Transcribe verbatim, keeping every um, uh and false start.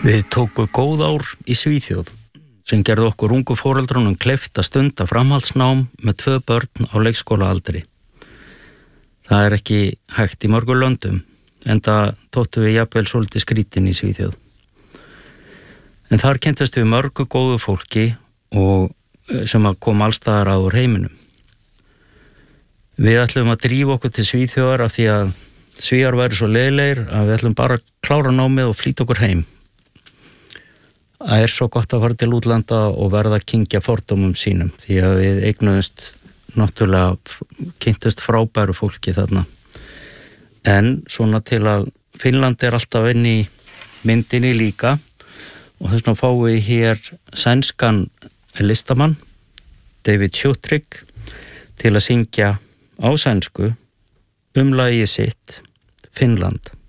Við tóku góð ár í Svíþjóð sem gerði okkur ungu foreldrunum kleift að stunda framhaldsnám með tvö börn á leikskólaaldri. Það er ekki hægt í mörgum löndum, enda þóttu við jafnvel svolítið skrítin í Svíþjóð. En þar kynntust við mörgu góðu fólki og sem að kom allstaðar að úr heiminum. Við ætlum að drífa okkur til Svíþjóðar af því að Svíar væri svo leiðilegir að við ætlum bara að klára námið og flýta okkur heim. Það er svo gott að fara til útlanda og verða að kyngja fordómum sínum því að við eignuðumst náttúrulega kynntust frábæru fólki þarna. En svona til að Finnland er alltaf inn í myndinni líka og þess vegna fáum við hér sænskan listamann David Schuttrig til að syngja á sænsku um lagið sitt Finnland.